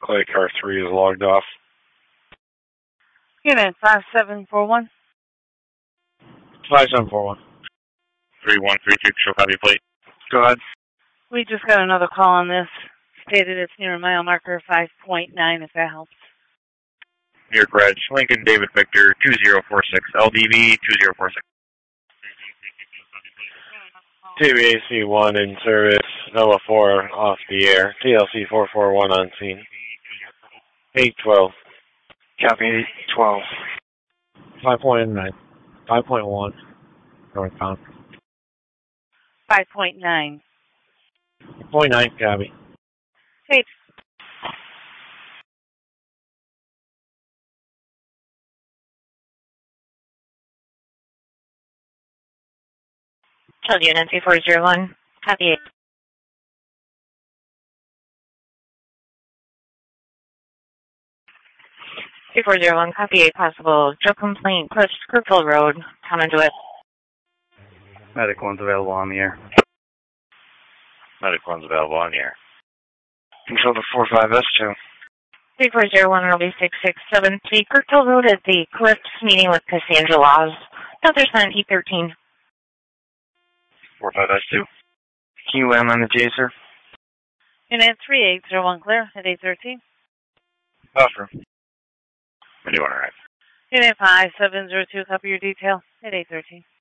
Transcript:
Clay car 3 is logged off. Unit 5741. 5741. 3132, show copy plate. Go ahead. We just got another call on this. Stated it's near mile marker 5.9, if that helps. New York Reg, Lincoln David Victor 2046, LDV 2046. TBAC 1 in service, Nova 4 off the air, TLC 441 on scene. 812. Copy 812. 5.9. 5.1. Northbound. 5.9. 0.9, copy. Hey. Tell unit 3401. Copy 8. Copy 8, possible drug complaint, Kirkville Road, Conduit. Medic 1's available on the air. Medic 1's available on the air. Control to 45S2. 3401 RB 6673, Kirkville Road at the Cliffs meeting with Cassandra Laws. Delta 813. 45S2. Can you land on the Jaser? Unit 3801 clear at 813. Buffer. When do you want to arrive? Unit 5702, copy your detail at 813.